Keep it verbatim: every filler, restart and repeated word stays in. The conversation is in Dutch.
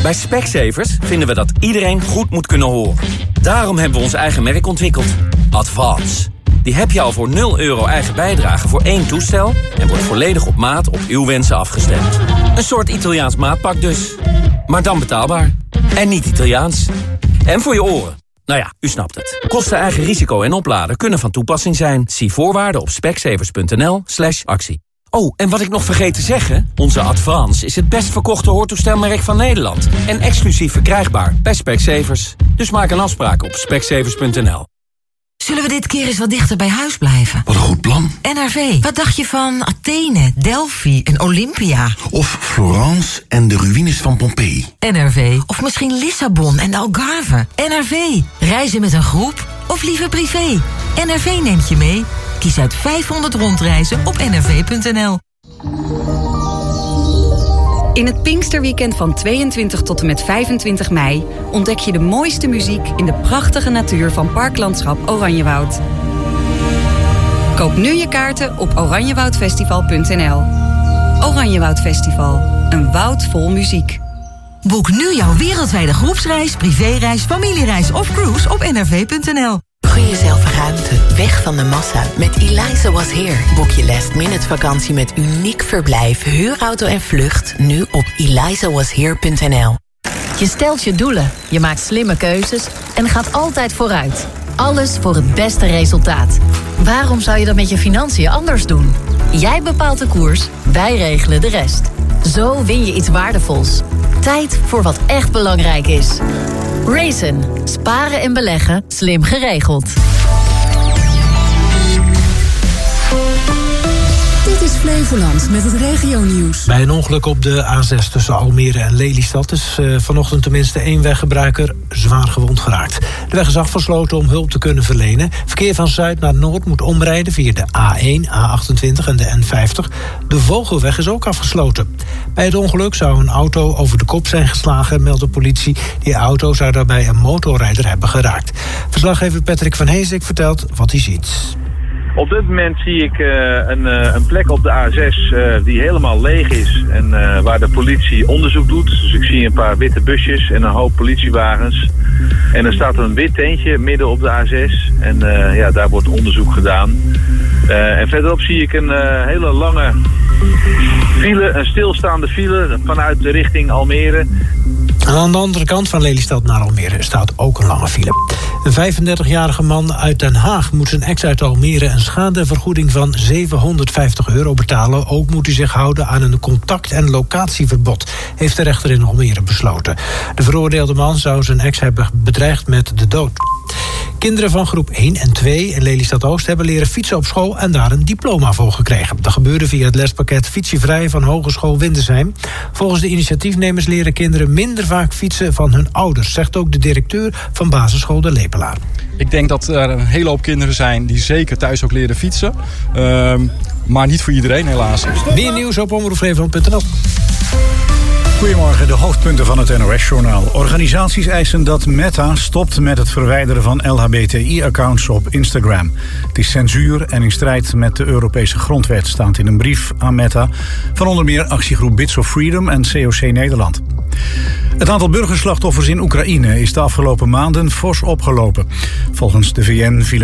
Bij Specsavers vinden we dat iedereen goed moet kunnen horen. Daarom hebben we ons eigen merk ontwikkeld. Advance. Die heb je al voor nul euro eigen bijdrage voor één toestel... en wordt volledig op maat op uw wensen afgestemd. Een soort Italiaans maatpak dus. Maar dan betaalbaar. En niet Italiaans. En voor je oren. Nou ja, u snapt het. Kosten, eigen risico en opladen kunnen van toepassing zijn. Zie voorwaarden op specsavers.nl slash actie. Oh, en wat ik nog vergeet te zeggen... onze Advance is het best verkochte hoortoestelmerk van Nederland. En exclusief verkrijgbaar bij Specsavers. Dus maak een afspraak op specsavers punt n l. Zullen we dit keer eens wat dichter bij huis blijven? Wat een goed plan. N R V. Wat dacht je van Athene, Delphi en Olympia? Of Florence en de ruïnes van Pompeii. N R V. Of misschien Lissabon en de Algarve. N R V. Reizen met een groep of liever privé? N R V neemt je mee. Kies uit vijfhonderd rondreizen op n r v punt n l. In het Pinksterweekend van tweeëntwintig tot en met vijfentwintig mei... ontdek je de mooiste muziek in de prachtige natuur van Parklandschap Oranjewoud. Koop nu je kaarten op oranjewoudfestival punt n l. Oranjewoud Festival, een woud vol muziek. Boek nu jouw wereldwijde groepsreis, privéreis, familiereis of cruise op n r v punt n l. Gun jezelf ruimte, weg van de massa. Met Eliza Was Here boek je last minute vakantie met uniek verblijf, huurauto en vlucht nu op eliza was here punt n l. Je stelt je doelen, je maakt slimme keuzes en gaat altijd vooruit. Alles voor het beste resultaat. Waarom zou je dat met je financiën anders doen? Jij bepaalt de koers, wij regelen de rest. Zo win je iets waardevols. Tijd voor wat echt belangrijk is. Raisin. Sparen en beleggen. Slim geregeld. Dit is Flevoland met het regionieuws. Bij een ongeluk op de A zes tussen Almere en Lelystad is uh, vanochtend tenminste één weggebruiker zwaar gewond geraakt. De weg is afgesloten om hulp te kunnen verlenen. Verkeer van zuid naar noord moet omrijden via de A één, A achtentwintig en de N vijftig. De Vogelweg is ook afgesloten. Bij het ongeluk zou een auto over de kop zijn geslagen, meldt de politie. Die auto zou daarbij een motorrijder hebben geraakt. Verslaggever Patrick van Heesik vertelt wat hij ziet. Op dit moment zie ik uh, een, uh, een plek op de A zes uh, die helemaal leeg is en uh, waar de politie onderzoek doet. Dus ik zie een paar witte busjes en een hoop politiewagens. En er staat een wit tentje midden op de A zes en uh, ja, daar wordt onderzoek gedaan. Uh, en verderop zie ik een uh, hele lange file, een stilstaande file vanuit de richting Almere. En aan de andere kant van Lelystad naar Almere staat ook een lange file. Een vijfendertigjarige man uit Den Haag moet zijn ex uit Almere een schadevergoeding van zevenhonderdvijftig euro betalen. Ook moet hij zich houden aan een contact- en locatieverbod, heeft de rechter in Almere besloten. De veroordeelde man zou zijn ex hebben bedreigd met de dood. Kinderen van groep één en twee in Lelystad-Oost hebben leren fietsen op school en daar een diploma voor gekregen. Dat gebeurde via het lespakket Fietsievrij van Hogeschool Windesheim. Volgens de initiatiefnemers leren kinderen minder vaak fietsen van hun ouders, zegt ook de directeur van basisschool De Lepelaar. Ik denk dat er een hele hoop kinderen zijn die zeker thuis ook leren fietsen. Uh, maar niet voor iedereen helaas. Meer nieuws op omroep flevoland punt n l. Goedemorgen, de hoofdpunten van het N O S-journaal. Organisaties eisen dat Meta stopt met het verwijderen van L H B T I-accounts op Instagram. Het is censuur en in strijd met de Europese grondwet, staat in een brief aan Meta van onder meer actiegroep Bits of Freedom en C O C Nederland. Het aantal burgerslachtoffers in Oekraïne is de afgelopen maanden fors opgelopen. Volgens de V N vielen